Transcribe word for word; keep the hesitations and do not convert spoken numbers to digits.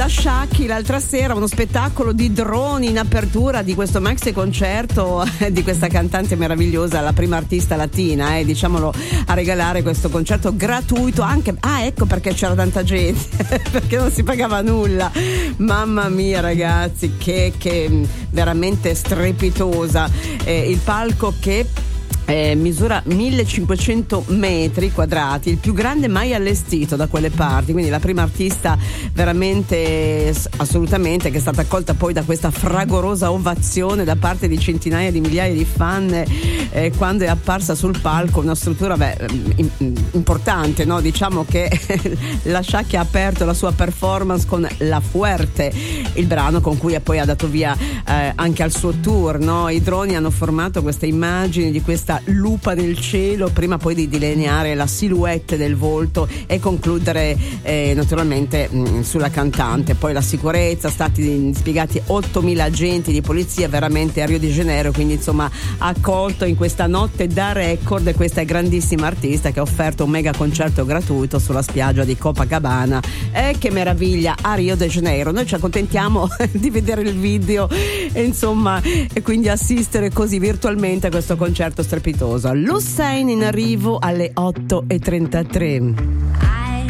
la Shaki l'altra sera, uno spettacolo di droni in apertura di questo maxi concerto di questa cantante meravigliosa, la prima artista latina, eh, diciamolo, a regalare questo concerto gratuito anche. Ah, ecco perché c'era tanta gente, perché non si pagava nulla. Mamma mia ragazzi, che, che veramente strepitosa. Eh, il palco che Eh, misura millecinquecento metri quadrati, il più grande mai allestito da quelle parti, quindi la prima artista veramente, assolutamente, che è stata accolta poi da questa fragorosa ovazione da parte di centinaia di migliaia di fan eh, quando è apparsa sul palco, una struttura beh, importante, no? Diciamo che la Shaki ha aperto la sua performance con La Fuerte, il brano con cui poi ha dato via eh, anche al suo tour, no? I droni hanno formato queste immagini di questa lupa nel cielo, prima poi di delineare la silhouette del volto e concludere eh, naturalmente mh, sulla cantante. Poi la sicurezza, stati spiegati ottomila agenti di polizia veramente a Rio de Janeiro, quindi insomma ha accolto in questa notte da record questa grandissima artista che ha offerto un mega concerto gratuito sulla spiaggia di Copacabana. E che meraviglia, a Rio de Janeiro. Noi ci accontentiamo di vedere il video e insomma e quindi assistere così virtualmente a questo concerto strepitoso. L'Hussein in arrivo alle otto e trentatré.